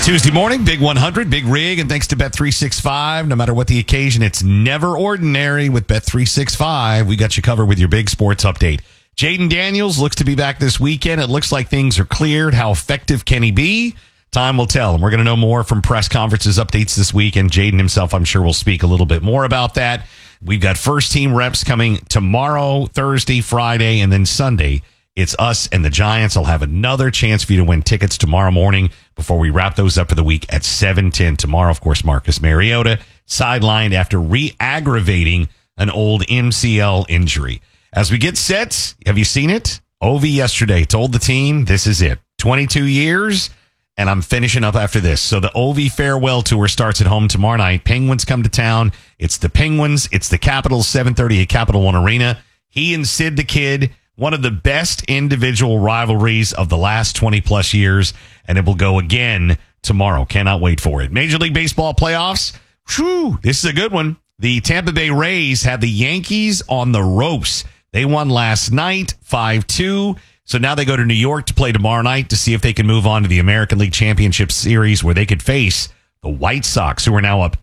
Tuesday morning, Big 100, Big Rig, and thanks to Bet365. No matter what the occasion, it's never ordinary with Bet365. We got you covered with your big sports update. Jaden Daniels looks to be back this weekend. It looks like things are cleared. How effective can he be? Time will tell. And we're going to know more from press conferences updates this week. And Jaden himself, I'm sure, will speak a little bit more about that. We've got first team reps coming tomorrow, Thursday, Friday, and then Sunday. It's us and the Giants. I'll have another chance for you to win tickets tomorrow morning before we wrap those up for the week at 7:10. Tomorrow, of course, Marcus Mariota sidelined after re-aggravating an old MCL injury. As we get set, have you seen it? Ovi yesterday told the team, this is it. 22 years, and I'm finishing up after this. So the Ovi farewell tour starts at home tomorrow night. Penguins come to town. It's the Penguins. It's the Capitals, 7:30 at Capital One Arena. He and Sid the Kid, one of the best individual rivalries of the last 20-plus years, and it will go again tomorrow. Cannot wait for it. Major League Baseball playoffs. Whew, this is a good one. The Tampa Bay Rays have the Yankees on the ropes. They won last night, 5-2. So now they go to New York to play tomorrow night to see if they can move on to the American League Championship Series, where they could face the White Sox, who are now up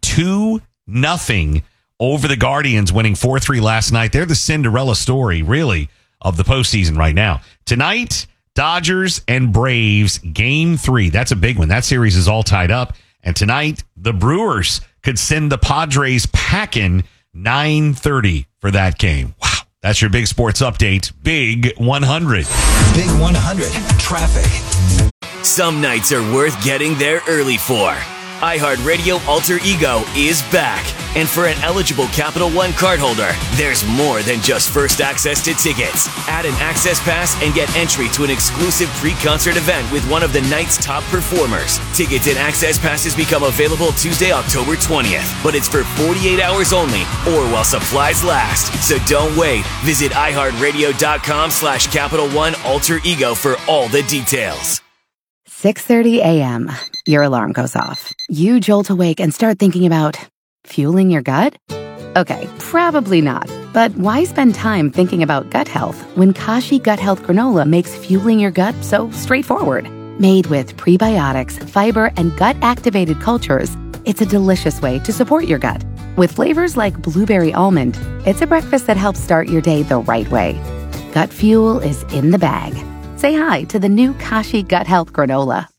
2-0 over the Guardians, winning 4-3 last night. They're the Cinderella story, really, of the postseason right now. Tonight, Dodgers and Braves, Game 3. That's a big one. That series is all tied up. And tonight, the Brewers could send the Padres packing 9:30 for that game. Wow. That's your big sports update. Big 100. Big 100. Traffic. Some nights are worth getting there early for. iHeartRadio Alter Ego is back. And for an eligible Capital One cardholder, there's more than just first access to tickets. Add an access pass and get entry to an exclusive pre-concert event with one of the night's top performers. Tickets and access passes become available Tuesday, October 20th. But it's for 48 hours only or while supplies last. So don't wait. Visit iHeartRadio.com/Capital One Alter Ego for all the details. 6:30 a.m. Your alarm goes off. You jolt awake and start thinking about fueling your gut? Okay, probably not. But why spend time thinking about gut health when Kashi Gut Health Granola makes fueling your gut so straightforward? Made with prebiotics, fiber, and gut-activated cultures, it's a delicious way to support your gut. With flavors like blueberry almond, it's a breakfast that helps start your day the right way. Gut fuel is in the bag. Say hi to the new Kashi Gut Health Granola.